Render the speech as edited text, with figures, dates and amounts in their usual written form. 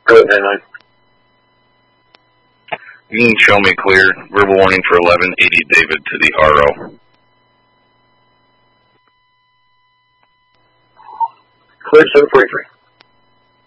Go ahead, 9. You can show me clear. Verbal warning for 1180 David to the RO. Clear 743.